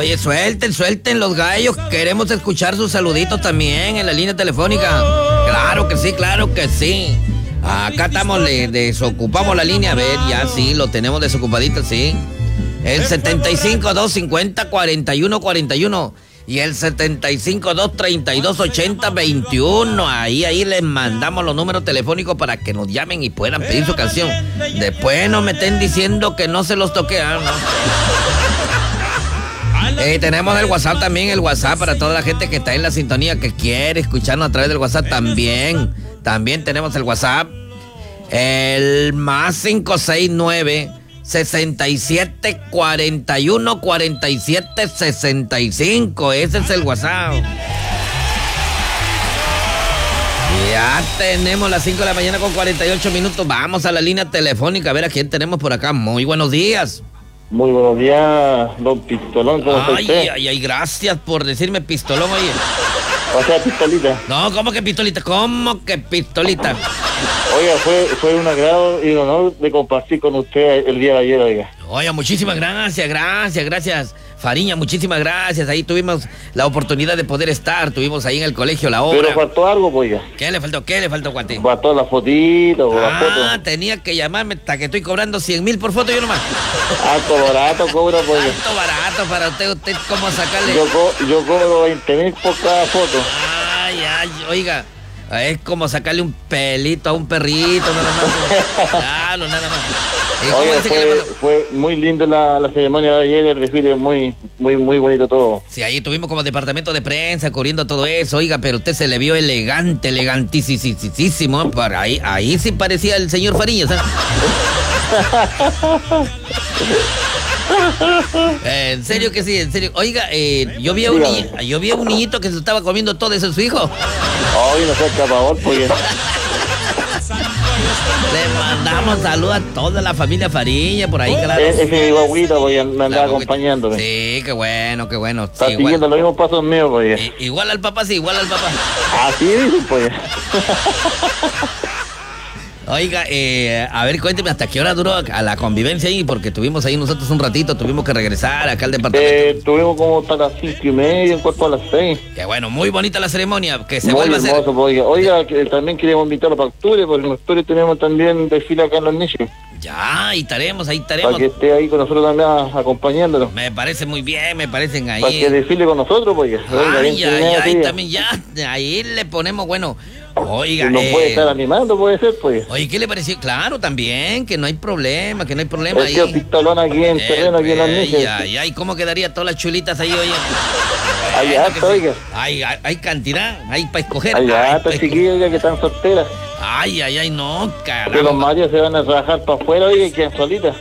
Oye, suelten los gallos. Queremos escuchar sus saluditos también en la línea telefónica. Claro que sí. Acá estamos, le desocupamos la línea. A ver, ya sí, lo tenemos desocupadito, sí. El 75-250-4141 y el 75-232-80-21. Ahí les mandamos los números telefónicos para que nos llamen y puedan pedir su canción. Después no me estén diciendo que no se los toque, ¿no? Tenemos el WhatsApp también, el WhatsApp para toda la gente que está en la sintonía, que quiere escucharnos a través del WhatsApp también. También tenemos el WhatsApp, el más 569-6741-4765. Ese es el WhatsApp. Ya tenemos las 5 de la mañana con 48 minutos. Vamos a la línea telefónica a ver a quién tenemos por acá. Muy buenos días. Muy buenos días, don Pistolón, ¿cómo está usted? Ay, gracias por decirme pistolón, oye. O sea, pistolita. No, ¿cómo que pistolita? Oiga, fue un agrado y un honor de compartir con usted el día de ayer, oiga. Oye, muchísimas gracias. Fariña, muchísimas gracias. Ahí tuvimos la oportunidad de poder estar. Tuvimos ahí en el colegio la obra. Pero faltó algo, pues, oiga. ¿Qué le faltó, Guate? Faltó la fotito, la foto. Tenía que llamarme hasta que estoy cobrando 100,000 por foto yo nomás. Alto barato cobra, pues. Alto barato para usted cómo sacarle. Yo cobro 20,000 por cada foto. Ay, oiga. Es como sacarle un pelito a un perrito, nada más. Claro, nada más. Oye, fue muy lindo la ceremonia de ayer, el desfile muy bonito todo. Sí, ahí tuvimos como departamento de prensa cubriendo todo eso, oiga, pero usted se le vio elegantísimo. Ahí sí parecía el señor Fariñas, ¿sabes? En serio que sí, en serio. Oiga, yo vi a un niñito que se estaba comiendo todo eso, ¿es su hijo? Ay, no sé, escapador, pues. Le mandamos saludos a toda la familia Fariña por ahí, claro. Ese guaguito, pues, me andaba acompañándome. Sí, qué bueno. Está siguiendo los mismos pasos míos, pues. Igual al papá. Así dicen, pues. Oiga, a ver, cuénteme, ¿hasta qué hora duró a la convivencia ahí? Porque tuvimos ahí nosotros un ratito, tuvimos que regresar acá al departamento. Tuvimos como hasta las 5:30, 5:45. Qué bueno, muy bonita la ceremonia, que se muy vuelva hermoso, a hacer. Pues, oiga, que también queremos invitarlo para octubre, porque en octubre tenemos también desfile acá en los nichos. Ya, ahí estaremos. Para que esté ahí con nosotros también acompañándonos. Me parece muy bien, me parecen ahí. Para que desfile con nosotros, pues. Ahí también ya, ahí le ponemos, bueno. Oiga, nos puede estar animando, puede ser, pues. Oye, ¿qué le pareció? Claro, también, que no hay problema El ahí. tío Pistolón aquí en terreno, aquí en las nichas. ¿Y cómo quedaría todas las chulitas ahí, oye? Hay harto, oiga. Hay cantidad, hay para escoger. Hay harto, chiquillos, oiga, que están solteras. No, caramba. Que los maridos se van a trabajar para afuera, oiga, y quedan solitas.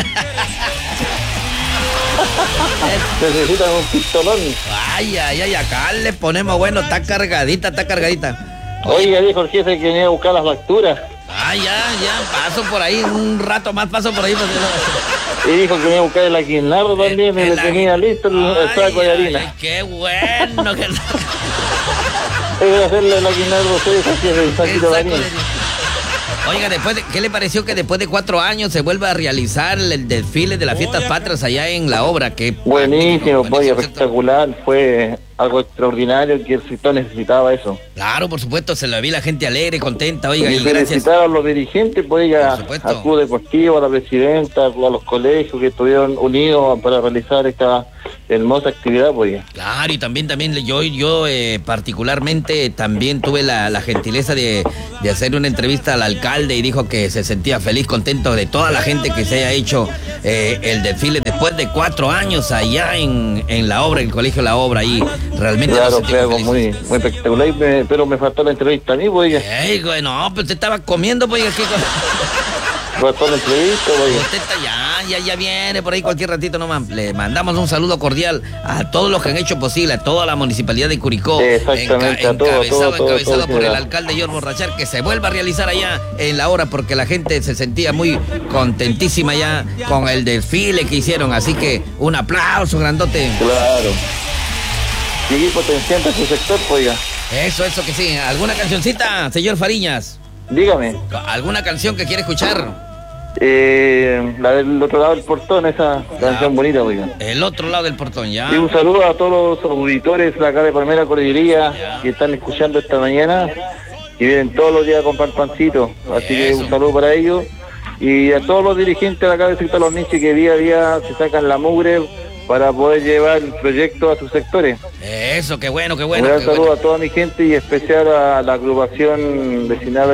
Necesitan un pistolón. Acá le ponemos, bueno, está cargadita. Oiga, dijo el jefe que venía a buscar las facturas. Ya, paso por ahí, un rato más paso por ahí. Y dijo que venía a buscar el aguinaldo también, y le tenía listo el saco de harina. Ay, qué bueno que... Voy a hacerle el aguinaldo, el saquito de harina. Oiga, ¿qué le pareció que después de 4 años se vuelva a realizar el desfile de las fiestas patrias allá en la obra? Buenísimo, pues, espectacular, fue algo extraordinario que el sector necesitaba eso. Claro, por supuesto, se la vi la gente alegre, contenta, oiga, y gracias. Felicitar a los dirigentes, pues, al Club Deportivo, a la presidenta, a los colegios que estuvieron unidos para realizar esta hermosa actividad, pues. Claro, y también yo particularmente también tuve la gentileza de hacer una entrevista al alcalde y dijo que se sentía feliz, contento de toda la gente que se haya hecho el desfile después de 4 años allá en la obra, en el colegio La Obra, ahí realmente. Claro, fue algo muy espectacular, pero me faltó la entrevista a mí, pues. No, pero usted estaba comiendo, pues. Faltó la entrevista, pues. Usted está ya viene por ahí cualquier ratito nomás. Le mandamos un saludo cordial a todos los que han hecho posible, a toda la municipalidad de Curicó. Exactamente, encabezado por el alcalde George Borrachar, que se vuelva a realizar allá en la hora, porque la gente se sentía muy contentísima ya con el desfile que hicieron. Así que un aplauso grandote. Claro. Seguir potenciando su sector, pues. Eso que sí. ¿Alguna cancioncita, señor Fariñas? Dígame. ¿Alguna canción que quiere escuchar? La del otro lado del portón, esa canción bonita, oiga. El otro lado del portón, ya. Y un saludo a todos los auditores de acá de Palmera Cordillería que están escuchando esta mañana, que vienen todos los días a comprar pancito. Así que un saludo para ellos. Y a todos los dirigentes de acá del sector Los Niches que día a día se sacan la mugre para poder llevar el proyecto a sus sectores. Eso, qué bueno, qué bueno. Un gran saludo a toda mi gente y especial a la agrupación vecinal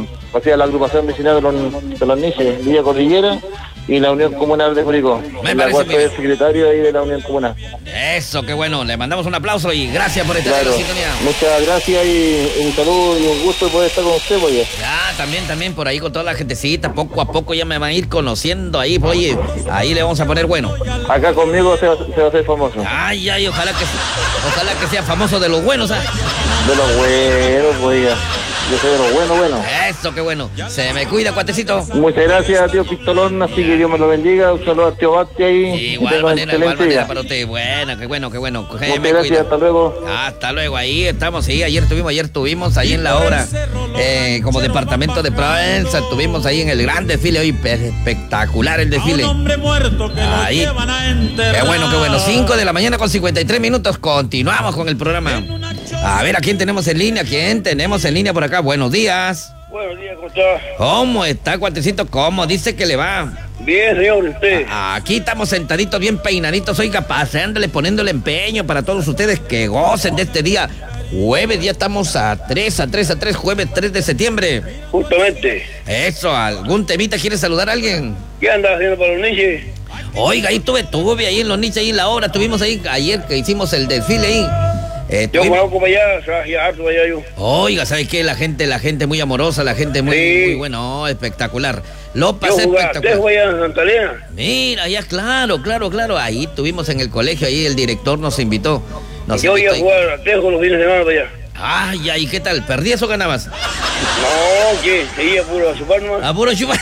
de los Niches, Villa Cordillera y la Unión Comunal de Curicó. La cual soy el secretario ahí de la Unión Comunal. Eso, qué bueno. Le mandamos un aplauso y gracias por estar en la sintonía. Muchas gracias y un saludo y un gusto poder estar con usted, oye. Ya, también por ahí con toda la gentecita, poco a poco ya me van a ir conociendo ahí, oye, ahí le vamos a poner bueno. Acá conmigo se va a hacer famoso. Ay, ojalá que sea famoso de los buenos, ¿ah? De los buenos, oiga. Yo soy de los bueno. Eso, qué bueno. Se me cuida, cuatecito. Muchas gracias, tío Pistolón, así que Dios me lo bendiga. Un saludo a tío Basti ahí. Igual manera para usted. Bueno, qué bueno. Muchas gracias, hasta luego. Hasta luego, ahí estamos, sí, ayer tuvimos ahí en la obra, como departamento de prensa, estuvimos ahí en el gran desfile, hoy espectacular el desfile. Ahí, qué bueno, 5 de la mañana con 53 minutos, continuamos con el programa. A ver, ¿a quién tenemos en línea? ¿Quién tenemos en línea por acá? Buenos días. Buenos días, ¿cómo está? ¿Cómo está, cuatecito? ¿Cómo dice que le va? Bien, señor, ¿usted? Aquí estamos sentaditos, bien peinaditos, oiga, pasándole, poniéndole empeño para todos ustedes que gocen de este día. Jueves, ya estamos a 3, jueves 3 de septiembre. Justamente. Eso, ¿algún temita quiere saludar a alguien? ¿Qué anda haciendo para los niches? Oiga, ahí estuve ahí en los niches, ahí en la obra, estuvimos ahí ayer que hicimos el desfile ahí. Yo conozco para allá, harto para allá yo. Oiga, ¿sabes qué? La gente muy amorosa, la gente muy bueno, espectacular. Lo pasé espectacular. ¿Usted fue allá en Santa Elena? Mira, ya claro. Ahí estuvimos en el colegio, ahí el director nos invitó. Yo iba a jugar a Tejo los fines de semana para allá. Ay, ¿y qué tal? ¿Perdías o ganabas? No, ¿qué? Seguía puro a chupar nomás. A puro chupar.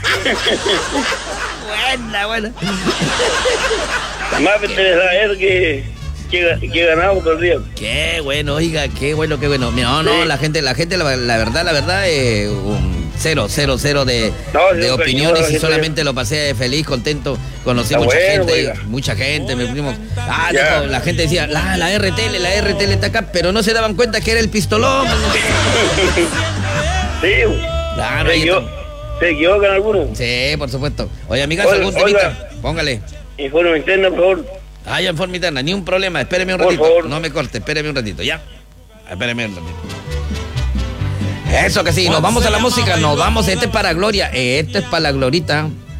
Buena. Más me interesa es que ganaba o perdía. Qué bueno, oiga, qué bueno. No, la gente, la verdad, cero de opiniones y solamente lo pasé feliz, contento. Conocí mucha gente, me fuimos. Dijo, la gente decía, la RTL está acá, pero no se daban cuenta que era el Pistolón. Sí, claro, ¿se equivocan algunos? Sí, por supuesto. Oye, amiga, algún temita, póngale. Informe interno, por favor. En forma interna, ni un problema, espéreme un ratito. Por favor. No me corte, espéreme un ratito, ya. Espéreme un ratito. Eso que sí, nos vamos a la música, este es para Gloria, este es para la Glorita.